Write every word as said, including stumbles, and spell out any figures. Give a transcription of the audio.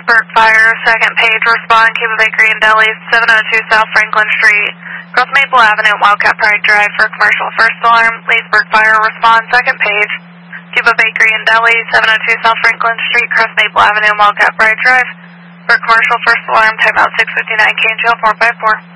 Burke Fire, second page, respond, Cuba Bakery and Deli, seven oh two South Franklin Street, Cross Maple Avenue, Wildcat Pride Drive for commercial first alarm. Leeds Burke Fire, respond, second page, Cuba Bakery and Deli, seven oh two South Franklin Street, Cross Maple Avenue, Wildcat Pride Drive for commercial first alarm. Timeout six fifty-nine, K N G L four five four.